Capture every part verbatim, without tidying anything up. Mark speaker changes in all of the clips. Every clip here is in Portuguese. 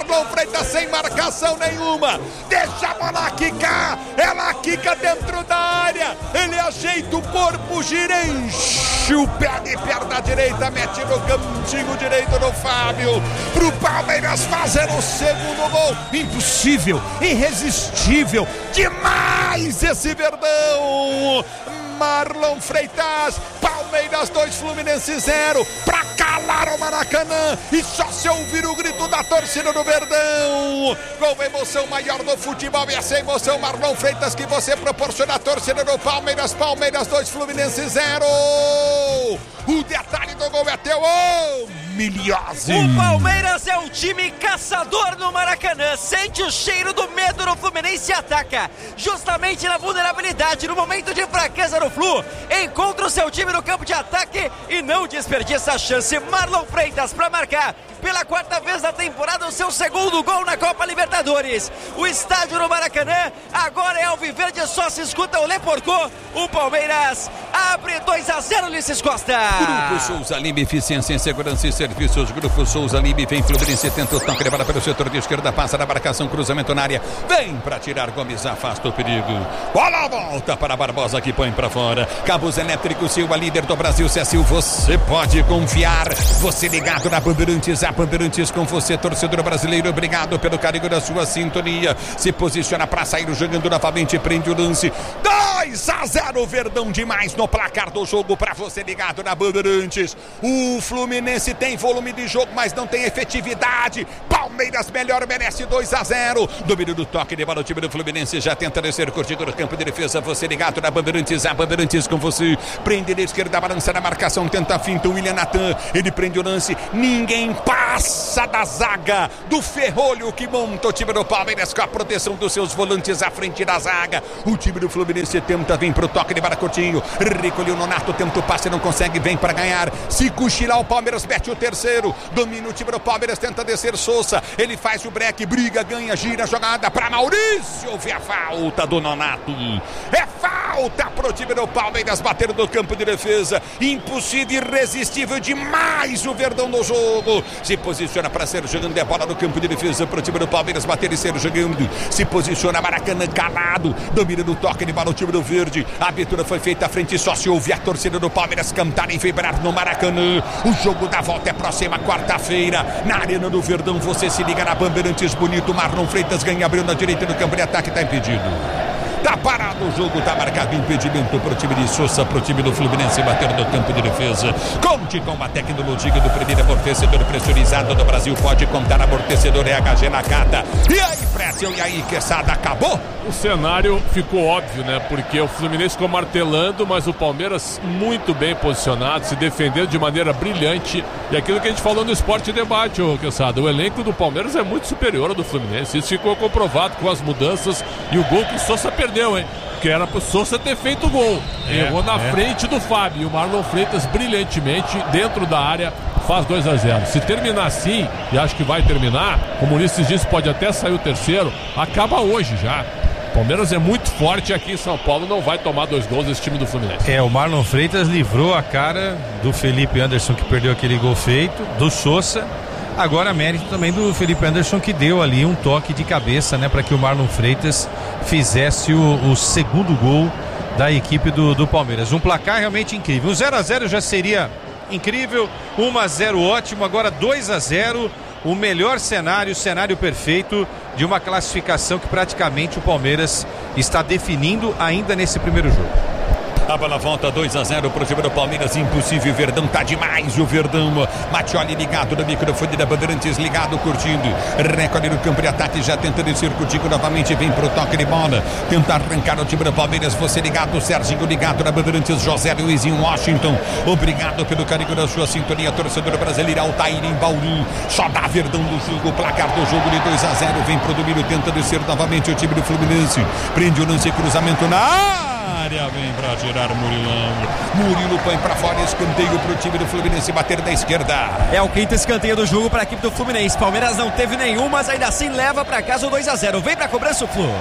Speaker 1: Marlon Freitas sem marcação nenhuma, deixa a bola quicar, ela quica dentro da área, ele ajeita o corpo, gira, enche o pé de perna direita, mete no cantinho direito do Fábio, pro Palmeiras fazer o segundo gol. Impossível, irresistível, demais esse Verdão. Marlon Freitas, Palmeiras dois, Fluminense zero, pra calar o Maracanã e só se ouvir o grito da torcida do Verdão. Com a emoção maior do futebol, e essa emoção, Marlon Freitas, que você proporciona à torcida do Palmeiras. Palmeiras dois, Fluminense zero. O detalhe do gol é teu, oh, Miliose.
Speaker 2: O Palmeiras é o time caçador no Maracanã, sente o cheiro do medo no Fluminense e ataca, justamente na vulnerabilidade, no momento de fraqueza no Flu, encontra o seu time no campo de ataque e não desperdiça a chance. Marlon Freitas para marcar pela quarta vez na temporada o seu segundo gol na Copa Libertadores. O estádio no Maracanã agora é alviverde, só se escuta o Leporcô. O Palmeiras abre dois a zero, Ulisses Costa.
Speaker 1: Grupo Souza Lima, eficiência em segurança e serviços. Grupo Souza Lima, vem Fluminense, tenta o toque, levada pelo setor de esquerda, passa na marcação, cruzamento na área, vem para tirar Gomes, afasta o perigo. Bola volta para Barbosa, que põe para fora. Cabos Elétricos, Silva, líder do Brasil, C S U, você pode confiar. Você ligado na Bandeirantes, a Bandeirantes com você, torcedor brasileiro, obrigado pelo carinho da sua sintonia. Se posiciona para sair jogando novamente, prende o lance. dois a zero, Verdão demais no placar do jogo para você ligado na Bandeirantes. O Fluminense tem volume de jogo, mas não tem efetividade. Palmeiras melhor, merece dois a zero. Domínio do toque de bola, o time do Fluminense já tenta descer, curtindo no campo de defesa. Você ligado na Bandeirantes, a Bandeirantes com você. Prende na esquerda, balança na marcação, tenta a finta, o William Natan, ele prende o lance. Ninguém passa da zaga do ferrolho que monta o time do Palmeiras com a proteção dos seus volantes à frente da zaga. O time do Fluminense tenta, vem pro toque de bola curtinho. Recolheu o Nonato, tenta o passe, não consegue, vem para ganhar. Se cochilar, o Palmeiras mete o terceiro. Domina o time do Palmeiras, tenta descer Sousa. Ele faz o break, briga, ganha, gira, jogada para Maurício. Houve a falta do Nonato. É falta pro time do Palmeiras, bater no campo de defesa. Impossível, irresistível demais o Verdão no jogo. Se posiciona para ser jogando a bola no campo de defesa pro time do Palmeiras, bater e ser jogando. Se posiciona Maracanã calado. Domina no toque de bola o time do Verde. A abertura foi feita à frente, só se ouve a torcida do Palmeiras cantar e vibrar no Maracanã. O jogo da volta é próxima quarta-feira na Arena do Verdão. Você se liga na Bandeirantes, bonito. Marlon Freitas ganha, abriu na direita do campo de ataque, tá impedido. Tá parado o jogo, tá marcado impedimento pro time de Sousa, pro time do Fluminense bater no campo de defesa. Conte com a tecnologia do primeiro amortecedor pressurizado do Brasil. Pode contar, amortecedor E H G Nakata. E aí, Précio, e aí, Quesada, acabou?
Speaker 3: O cenário ficou óbvio, né? Porque o Fluminense ficou martelando, mas o Palmeiras muito bem posicionado, se defendendo de maneira brilhante. E aquilo que a gente falou no Esporte Debate, ô Quesada, o elenco do Palmeiras é muito superior ao do Fluminense. Isso ficou comprovado com as mudanças e o gol que o Sousa perdeu, hein? Que era pro Sousa ter feito o gol. É, Errou na é. frente do Fábio. E o Marlon Freitas brilhantemente dentro da área faz dois a zero. Se terminar assim, e acho que vai terminar, como o Ulisses disse, pode até sair o terceiro, acaba hoje já. O Palmeiras é muito forte aqui em São Paulo, não vai tomar dois gols esse time do Fluminense.
Speaker 4: É, o Marlon Freitas livrou a cara do Felipe Anderson, que perdeu aquele gol feito, do Sousa. Agora mérito também do Felipe Anderson, que deu ali um toque de cabeça, né, para que o Marlon Freitas fizesse o, o segundo gol da equipe do, do Palmeiras. Um placar realmente incrível. O zero a zero já seria incrível, um a zero ótimo, agora dois a zero, o melhor cenário, o cenário perfeito de uma classificação que praticamente o Palmeiras está definindo ainda nesse primeiro jogo.
Speaker 1: A bola volta, dois a zero pro time do Palmeiras, impossível, Verdão tá demais, o Verdão. Matioli ligado no microfone da Bandeirantes, ligado, curtindo. Recolhe no campo de ataque, já tentando esse curtindo novamente, vem pro toque de bola. Tenta arrancar o time do Palmeiras, você ligado, Serginho ligado na Bandeirantes, José Luiz em Washington. Obrigado pelo carinho da sua sintonia, torcedor brasileiro, Altair em Bauru. Só dá Verdão do jogo, placar do jogo de dois a zero, vem pro domínio, tenta descer novamente o time do Fluminense. Prende o lance, cruzamento na área, vem pra tirar Murilão. Murilo põe pra fora, escanteio pro time do Fluminense bater da esquerda.
Speaker 2: É o quinto escanteio do jogo pra equipe do Fluminense. Palmeiras não teve nenhum, mas ainda assim leva pra casa o dois a zero. Vem pra cobrança o Flu.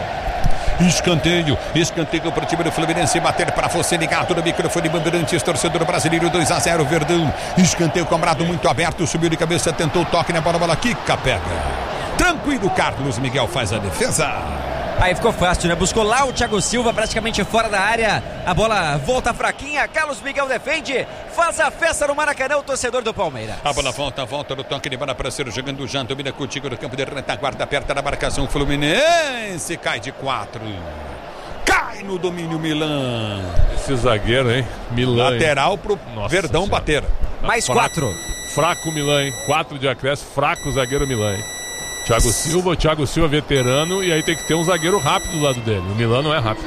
Speaker 1: Escanteio, escanteio pro time do Fluminense bater para você ligado no microfone Bandeirantes, torcedor brasileiro, dois a zero, Verdão. Escanteio cobrado muito aberto, subiu de cabeça, tentou o toque na bola, bola quica, pega. Tranquilo. tranquilo, Carlos Miguel faz a defesa.
Speaker 2: Aí ficou fácil, né? Buscou lá o Thiago Silva praticamente fora da área. A bola volta fraquinha. Carlos Miguel defende. Faz a festa no Maracanã, o torcedor do Palmeiras.
Speaker 1: A bola volta, volta no toque de bola para ser jogando já. Domina contigo no campo de retaguarda. Aperta na marcação Fluminense. Cai de quatro. Cai no domínio Milan.
Speaker 3: Esse zagueiro, hein? Milan.
Speaker 1: Lateral hein? Pro Nossa Verdão senhora. Bater.
Speaker 2: Mais
Speaker 3: fraco,
Speaker 2: quatro.
Speaker 3: Fraco Milan, hein? Quatro de acréscimo. Fraco zagueiro Milan, hein? Thiago Silva, o Thiago Silva veterano e aí tem que ter um zagueiro rápido do lado dele. O Milan não é rápido.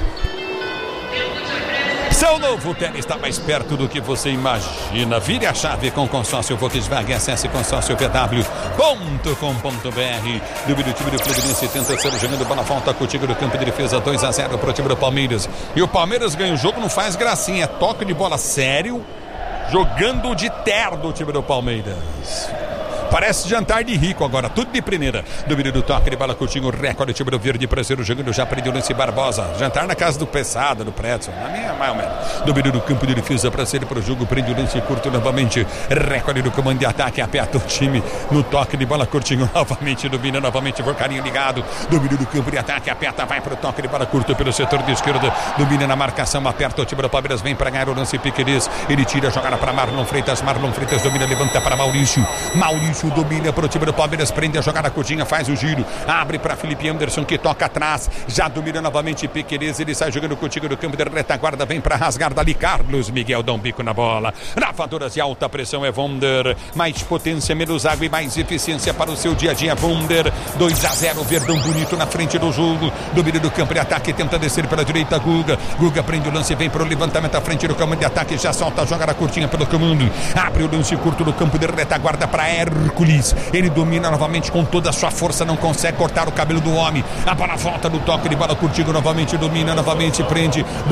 Speaker 1: Seu novo tênis está mais perto do que você imagina. Vire a chave com consórcio Volkswagen. Acesse consórcio v w ponto com ponto b r. Dúvida, o time do Fluminense tenta ser jogando bola volta contigo no campo de defesa. dois a zero para o time do Palmeiras. E o Palmeiras ganha o jogo, não faz gracinha. É toque de bola sério, jogando de terno o time do Palmeiras. Parece jantar de rico agora, tudo de primeira. Domínio do toque de bola curtinho, o recorde, time do Verde Prazeiro jogando já para o lance Barbosa. Jantar na casa do Pesada, do Pretzel, na minha, mais ou menos. Domínio do campo de defesa para ser para o jogo, prende o lance curto novamente. Recorde do comando de ataque, aperta o time no toque de bola curtinho novamente. Domina novamente, Vorcarinho ligado. Domínio do campo de ataque, aperta, vai para o toque de bola curto pelo setor de esquerda. Domina na marcação, aperta o time do Palmeiras, vem para ganhar o lance Piqueires. Ele tira a jogada para Marlon Freitas. Marlon Freitas domina, levanta para Maurício. Maurício domina para o time do Palmeiras, prende a jogada curtinha, faz o giro, abre para Felipe Anderson que toca atrás, já domina novamente Piqueires, ele sai jogando contigo no campo de retaguarda, vem para rasgar dali, Carlos Miguel dá um bico na bola, lavadoras de alta pressão é Wonder, mais potência, menos água e mais eficiência para o seu dia a dia, Wonder, dois a zero, Verdão bonito na frente do jogo, domínio do campo de ataque, tenta descer pela direita, Guga, Guga prende o lance, vem para o levantamento à frente do comando de ataque, já solta a jogada curtinha pelo comando, abre o lance curto no campo de retaguarda para Hércules. Ele domina novamente com toda a sua força, não consegue cortar o cabelo do homem. A bola volta no toque de bola curtido novamente, domina novamente, prende.